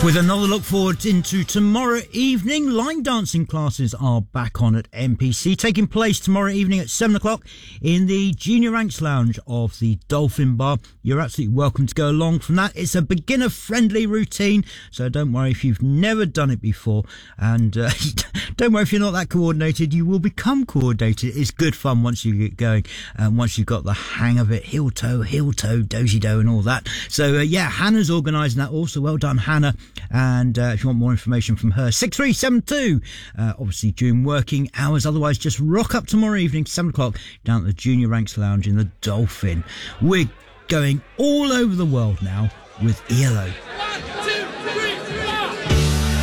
With another look forward into tomorrow evening, line dancing classes are back on at MPC, taking place tomorrow evening at 7 o'clock in the Junior Ranks Lounge of the Dolphin Bar. You're absolutely welcome to go along from that. It's a beginner-friendly routine, so don't worry if you've never done it before, and don't worry if you're not that coordinated. You will become coordinated. It's good fun once you get going, and once you've got the hang of it, heel-toe, doji-do, and all that. So, Hannah's organising that also. Well done, Hannah. And if you want more information from her, 6372, obviously during working hours. Otherwise, just rock up tomorrow evening, 7 o'clock, down at the Junior Ranks Lounge in the Dolphin. We're going all over the world now with ELO.